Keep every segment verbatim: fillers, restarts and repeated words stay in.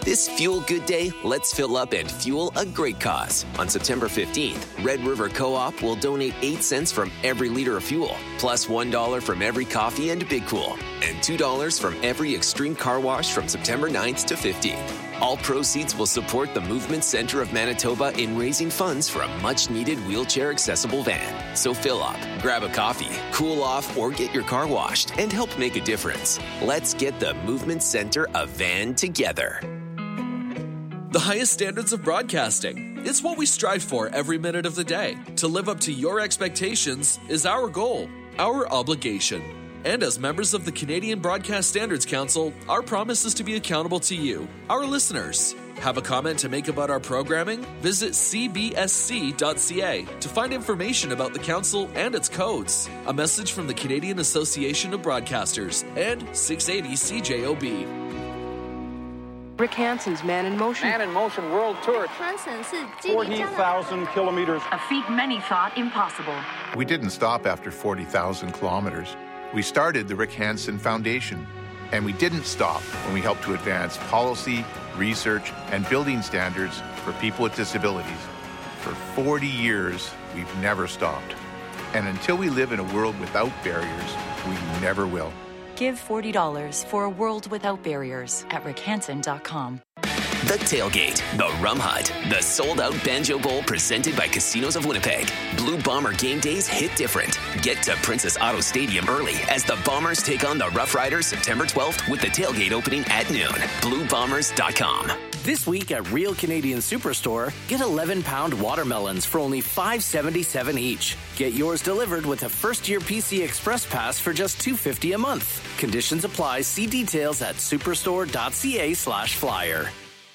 This Fuel Good Day, let's fill up and fuel a great cause. On September fifteenth, Red River Co-op will donate eight cents from every liter of fuel, plus one dollar from every coffee and Big Cool, and two dollars from every Extreme Car Wash from September ninth to fifteenth. All proceeds will support the Movement Center of Manitoba in raising funds for a much-needed wheelchair-accessible van. So fill up, grab a coffee, cool off, or get your car washed and help make a difference. Let's get the Movement Center a van together. The highest standards of broadcasting. It's what we strive for every minute of the day. To live up to your expectations is our goal, our obligation. And as members of the Canadian Broadcast Standards Council, our promise is to be accountable to you, our listeners. Have a comment to make about our programming? Visit c b s c dot c a to find information about the council and its codes. A message from the Canadian Association of Broadcasters and six eighty C J O B. Rick Hansen's Man in Motion. Man in Motion World Tour. forty thousand kilometers. A feat many thought impossible. We didn't stop after forty thousand kilometers. We started the Rick Hansen Foundation, and we didn't stop when we helped to advance policy, research, and building standards for people with disabilities. For forty years, we've never stopped. And until we live in a world without barriers, we never will. Give forty dollars for a world without barriers at rick hansen dot com. The Tailgate, the Rum Hut, the sold-out Banjo Bowl presented by Casinos of Winnipeg. Blue Bomber game days hit different. Get to Princess Auto Stadium early as the Bombers take on the Rough Riders September twelfth with the tailgate opening at noon. blue bombers dot com. This week at Real Canadian Superstore, get eleven pound watermelons for only five dollars and seventy-seven cents each. Get yours delivered with a first-year P C Express Pass for just two dollars and fifty cents a month. Conditions apply. See details at superstore dot c a slash flyer.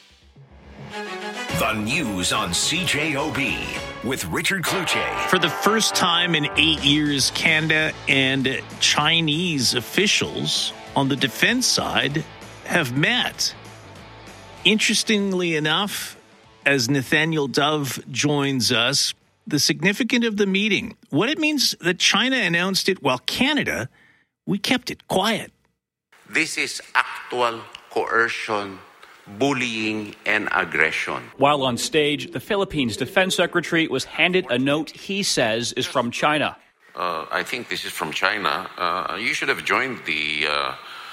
The news on C J O B with Richard Cloutier. For the first time in eight years, Canada and Chinese officials on the defense side have met. Interestingly enough, as Nathaniel Dove joins us, the significance of the meeting, what it means that China announced it while Canada, we kept it quiet. This is actual coercion, bullying, and aggression. While on stage, the Philippines Defense Secretary was handed a note he says is from China. Uh, I think this is from China. Uh, you should have joined the... Uh,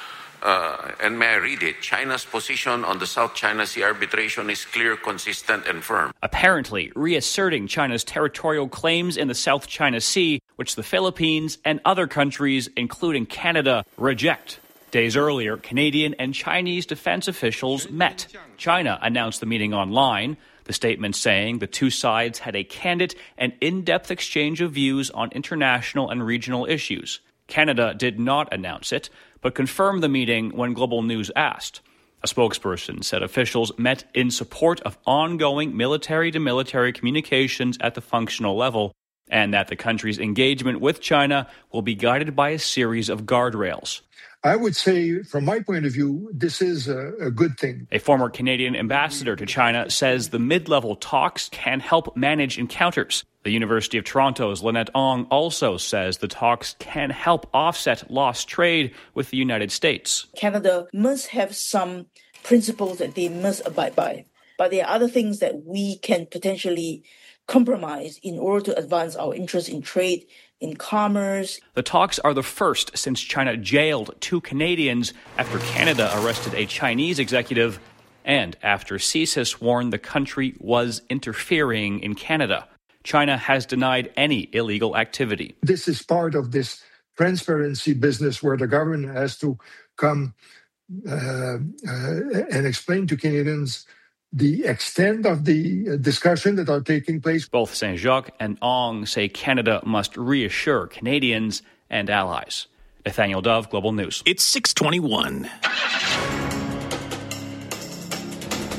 uh, and may I read it? China's position on the South China Sea arbitration is clear, consistent, and firm. Apparently reasserting China's territorial claims in the South China Sea, which the Philippines and other countries, including Canada, reject. Days earlier, Canadian and Chinese defense officials met. China announced the meeting online, the statement saying the two sides had a candid and in-depth exchange of views on international and regional issues. Canada did not announce it, but confirmed the meeting when Global News asked. A spokesperson said officials met in support of ongoing military-to-military communications at the functional level, and that the country's engagement with China will be guided by a series of guardrails. I would say, from my point of view, this is a, a good thing. A former Canadian ambassador to China says the mid-level talks can help manage encounters. The University of Toronto's Lynette Ong also says the talks can help offset lost trade with the United States. Canada must have some principles that they must abide by. But there are other things that we can potentially compromise in order to advance our interests in trade, in commerce. The talks are the first since China jailed two Canadians after Canada arrested a Chinese executive and after CSIS warned the country was interfering in Canada. China has denied any illegal activity. This is part of this transparency business where the government has to come uh, uh, and explain to Canadians the extent of the discussion that are taking place. Both Saint-Jacques and Ong say Canada must reassure Canadians and allies. Nathaniel Dove, Global News. It's six twenty-one.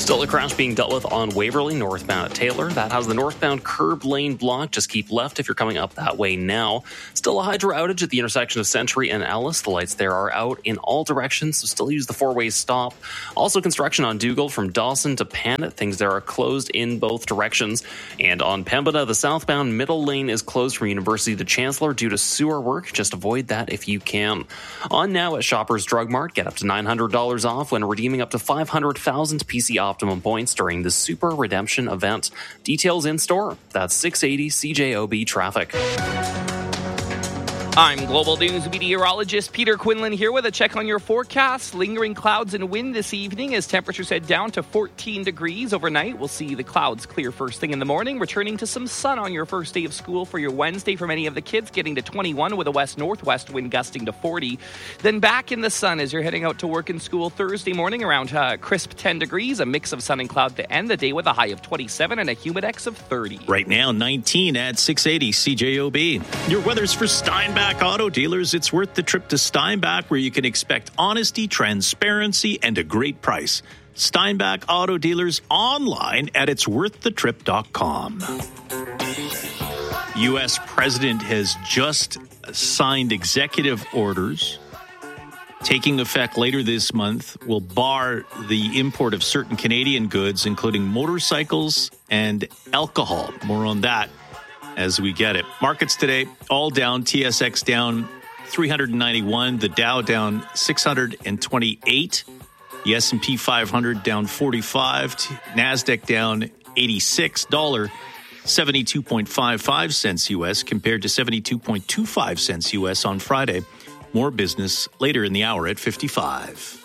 Still a crash being dealt with on Waverly, northbound at Taylor. That has the northbound curb lane blocked. Just keep left if you're coming up that way now. Still a hydro outage at the intersection of Century and Ellis. The lights there are out in all directions, so still use the four-way stop. Also construction on Dougal from Dawson to Panet. Things there are closed in both directions. And on Pembina, the southbound middle lane is closed from University to Chancellor due to sewer work. Just avoid that if you can. On now at Shoppers Drug Mart, get up to nine hundred dollars off when redeeming up to five hundred thousand P C Optimum points during the Super Redemption event. Details in store. That's six eighty C J O B traffic. I'm Global News meteorologist Peter Quinlan here with a check on your forecast. Lingering clouds and wind this evening as temperatures head down to fourteen degrees overnight. We'll see the clouds clear first thing in the morning, returning to some sun on your first day of school for your Wednesday for many of the kids, getting to twenty-one with a west-northwest wind gusting to forty. Then back in the sun as you're heading out to work and school Thursday morning around uh, crisp ten degrees, a mix of sun and cloud to end the day with a high of twenty-seven and a humidex of thirty. Right now, nineteen at six eighty C J O B. Your weather's for Steinbach Auto Dealers. It's worth the trip to Steinbach, where you can expect honesty, transparency, and a great price. Steinbach Auto Dealers online at its worth the trip dot com. U S President has just signed executive orders taking effect later this month will bar the import of certain Canadian goods, including motorcycles and alcohol. More on that as we get it. Markets today, all down. T S X down three hundred ninety-one. The Dow down six hundred twenty-eight. The S and P five hundred down forty-five. NASDAQ down eighty-six. Dollar seventy-two point five five cents U S compared to seventy-two point two five cents U S on Friday. More business later in the hour at fifty-five.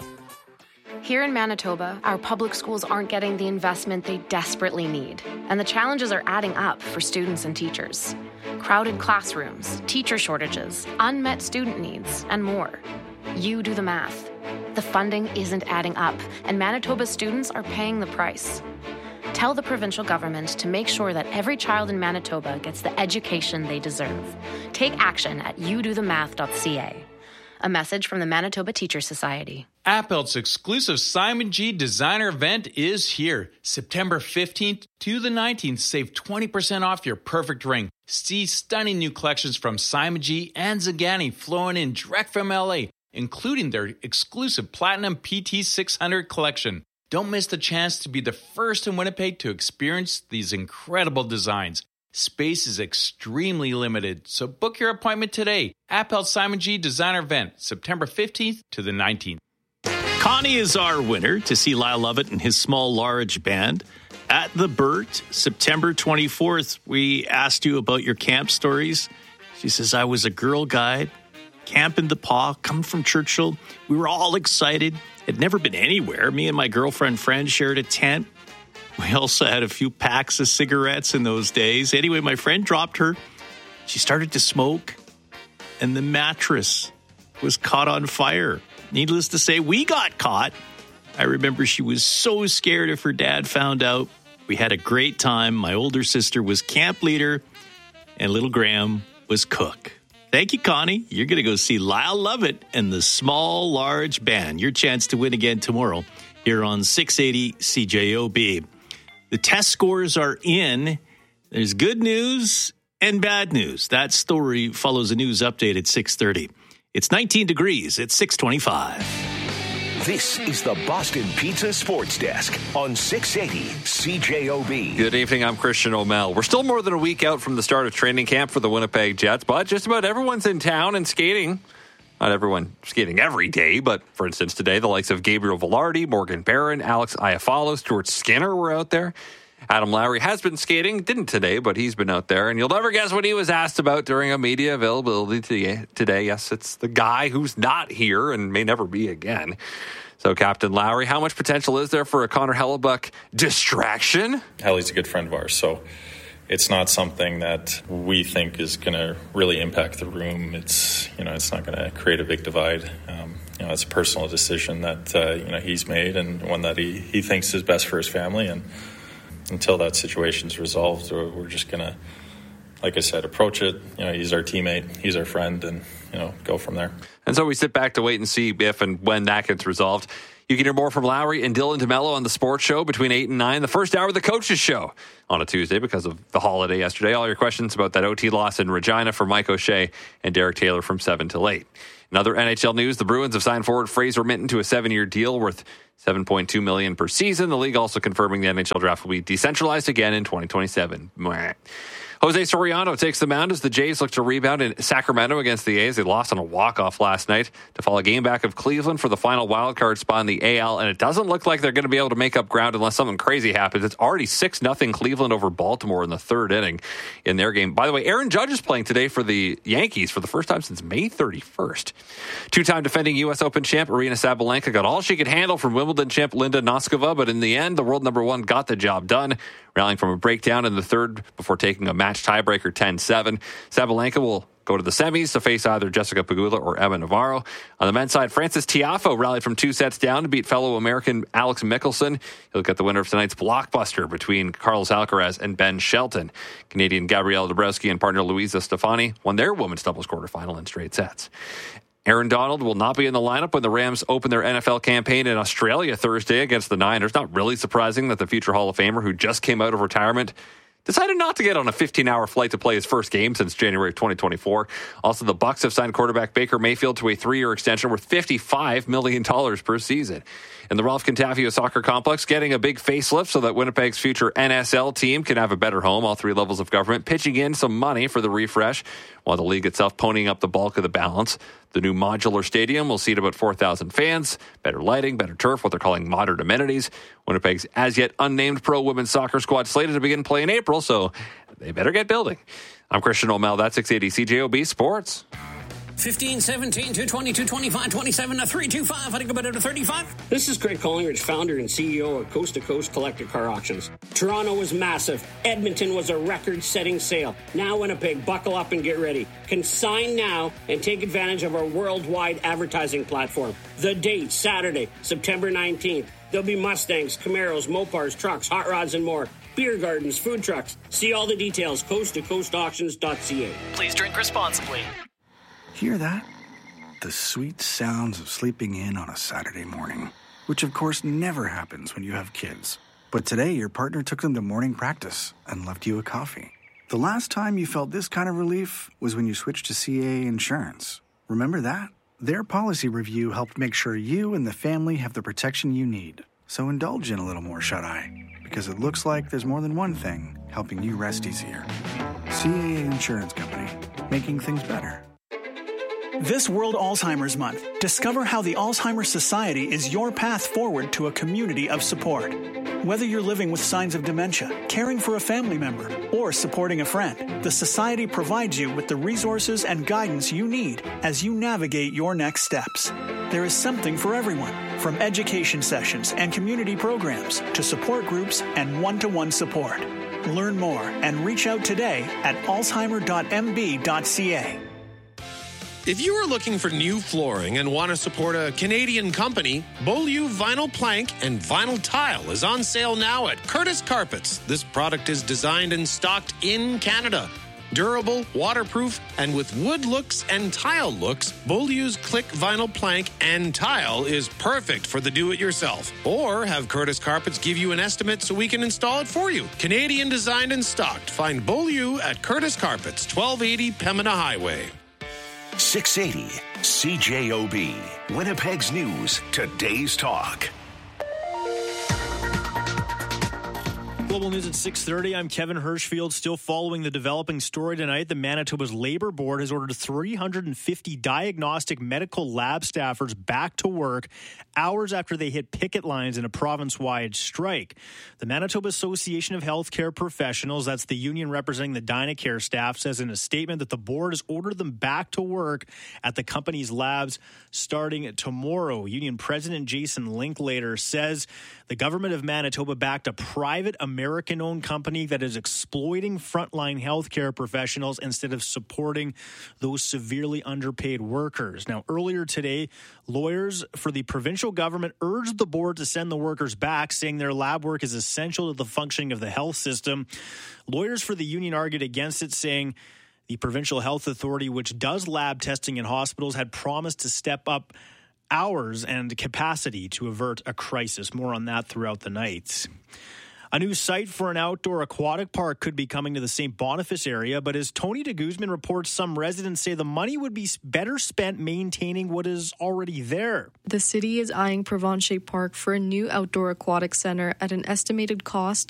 Here in Manitoba, our public schools aren't getting the investment they desperately need, and the challenges are adding up for students and teachers. Crowded classrooms, teacher shortages, unmet student needs, and more. You do the math. The funding isn't adding up, and Manitoba students are paying the price. Tell the provincial government to make sure that every child in Manitoba gets the education they deserve. Take action at you do the math dot c a. A message from the Manitoba Teacher Society. Appelt's exclusive Simon G designer event is here. September fifteenth to the nineteenth. Save twenty percent off your perfect ring. See stunning new collections from Simon G and Zagani flowing in direct from L A, including their exclusive Platinum P T six hundred collection. Don't miss the chance to be the first in Winnipeg to experience these incredible designs. Space is extremely limited, so book your appointment today. Appelt Simon G Designer Event, September fifteenth to the nineteenth. Connie is our winner to see Lyle Lovett and his small, large band at the Burt, September twenty-fourth. We asked you about your camp stories. She says, I was a Girl Guide, camp in the Paw, come from Churchill. We were all excited. Had never been anywhere. Me and my girlfriend friend shared a tent. We also had a few packs of cigarettes in those days. Anyway, my friend dropped her. She started to smoke, and the mattress was caught on fire. Needless to say, we got caught. I remember she was so scared if her dad found out. We had a great time. My older sister was camp leader, and little Graham was cook. Thank you, Connie. You're going to go see Lyle Lovett and the Small Large Band. Your chance to win again tomorrow here on six eighty C J O B. The test scores are in. There's good news and bad news. That story follows a news update at six thirty. It's nineteen degrees at six twenty-five. This is the Boston Pizza Sports Desk on six eighty C J O B. Good evening, I'm Christian O'Mell. We're still more than a week out from the start of training camp for the Winnipeg Jets, but just about everyone's in town and skating. Not everyone skating every day, but for instance, today, the likes of Gabriel Velarde, Morgan Barron, Alex Iafallo, Stuart Skinner were out there. Adam Lowry has been skating, didn't today, but he's been out there. And you'll never guess what he was asked about during a media availability today. Yes, it's the guy who's not here and may never be again. So, Captain Lowry, how much potential is there for a Connor Hellebuck distraction? Helly's a good friend of ours, so it's not something that we think is going to really impact the room. It's, you know, it's not going to create a big divide. Um, you know, it's a personal decision that, uh, you know, he's made and one that he, he thinks is best for his family. And until that situation's resolved, we're just going to, like I said, approach it. You know, he's our teammate, he's our friend, and, you know, go from there. And so we sit back to wait and see if and when that gets resolved. You can hear more from Lowry and Dylan DeMello on the Sports Show between eight and nine. The first hour of the Coaches Show on a Tuesday because of the holiday yesterday. All your questions about that O T loss in Regina for Mike O'Shea and Derek Taylor from seven till eight. In other N H L news, the Bruins have signed forward Fraser Minton to a seven-year deal worth seven point two million dollars per season. The league also confirming the N H L draft will be decentralized again in twenty twenty-seven. Mwah. Jose Soriano takes the mound as the Jays look to rebound in Sacramento against the A's. They lost on a walk-off last night to fall a game back of Cleveland for the final wildcard spot in the A L, and it doesn't look like they're going to be able to make up ground unless something crazy happens. It's already six nothing Cleveland over Baltimore in the third inning in their game. By the way, Aaron Judge is playing today for the Yankees for the first time since May thirty-first. Two-time defending U S Open champ Aryna Sabalenka got all she could handle from Wimbledon champ Linda Noskova, but in the end, the world number one got the job done, rallying from a breakdown in the third before taking a match tiebreaker ten seven. Sabalenka will go to the semis to face either Jessica Pegula or Emma Navarro. On the men's side, Francis Tiafoe rallied from two sets down to beat fellow American Alex Mickelson. He'll get the winner of tonight's blockbuster between Carlos Alcaraz and Ben Shelton. Canadian Gabrielle Dabrowski and partner Luisa Stefani won their women's doubles quarterfinal in straight sets. Aaron Donald will not be in the lineup when the Rams open their N F L campaign in Australia Thursday against the Niners. Not really surprising that the future Hall of Famer, who just came out of retirement, decided not to get on a fifteen-hour flight to play his first game since January of twenty twenty-four. Also, the Bucs have signed quarterback Baker Mayfield to a three-year extension worth fifty-five million dollars per season. In the Ralph Contafio Soccer Complex, getting a big facelift so that Winnipeg's future N S L team can have a better home. All three levels of government pitching in some money for the refresh, while the league itself ponying up the bulk of the balance. The new modular stadium will seat about four thousand fans, better lighting, better turf, what they're calling modern amenities. Winnipeg's as-yet unnamed pro women's soccer squad slated to begin play in April, so they better get building. I'm Christian O'Mell. That's six eighty C J O B Sports. fifteen, seventeen, two twenty, two twenty-five, twenty-seven, three twenty-five. I think about it to thirty-five. This is Craig Collingridge, founder and C E O of Coast to Coast Collector Car Auctions. Toronto was massive. Edmonton was a record-setting sale. Now Winnipeg, buckle up and get ready. Consign now and take advantage of our worldwide advertising platform. The date, Saturday, September nineteenth. There'll be Mustangs, Camaros, Mopars, trucks, hot rods, and more. Beer gardens, food trucks. See all the details, coast to coast auctions dot c a. Please drink responsibly. Hear that? The sweet sounds of sleeping in on a Saturday morning, which of course never happens when you have kids. But today your partner took them to morning practice and left you a coffee. The last time you felt this kind of relief was when you switched to C A A Insurance. Remember that? Their policy review helped make sure you and the family have the protection you need. So indulge in a little more shut-eye, because it looks like there's more than one thing helping you rest easier. C A A Insurance Company, making things better. This World Alzheimer's Month, discover how the Alzheimer's Society is your path forward to a community of support. Whether you're living with signs of dementia, caring for a family member, or supporting a friend, the Society provides you with the resources and guidance you need as you navigate your next steps. There is something for everyone, from education sessions and community programs to support groups and one-to-one support. Learn more and reach out today at alzheimer dot m b dot c a. If you are looking for new flooring and want to support a Canadian company, Beaulieu Vinyl Plank and Vinyl Tile is on sale now at Curtis Carpets. This product is designed and stocked in Canada. Durable, waterproof, and with wood looks and tile looks, Beaulieu's Click Vinyl Plank and Tile is perfect for the do-it-yourself. Or have Curtis Carpets give you an estimate so we can install it for you. Canadian designed and stocked. Find Beaulieu at Curtis Carpets, twelve eighty Pembina Highway. six eighty C J O B, Winnipeg's News, Today's Talk. Global News at six thirty. I'm Kevin Hirschfield. Still following the developing story tonight, the Manitoba's Labour Board has ordered three hundred fifty diagnostic medical lab staffers back to work hours after they hit picket lines in a province-wide strike. The Manitoba Association of Healthcare Professionals, that's the union representing the Dynacare staff, says in a statement that the board has ordered them back to work at the company's labs starting tomorrow. Union President Jason Linklater says the government of Manitoba backed a private American-owned company that is exploiting frontline healthcare professionals instead of supporting those severely underpaid workers. Now, earlier today, lawyers for the provincial government urged the board to send the workers back, saying their lab work is essential to the functioning of the health system. Lawyers for the union argued against it, saying the Provincial Health Authority, which does lab testing in hospitals, had promised to step up hours and capacity to avert a crisis. More on that throughout the night. A new site for an outdoor aquatic park could be coming to the Saint Boniface area, but as Tony de Guzman reports, some residents say the money would be better spent maintaining what is already there. The city is eyeing Provencher Park for a new outdoor aquatic center at an estimated cost